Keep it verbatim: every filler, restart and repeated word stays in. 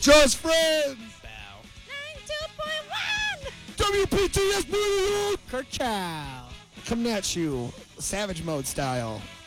Just friends. Bow. ninety-two point one. W P T S B. Kurt Chow. Coming at you, Savage Mode style.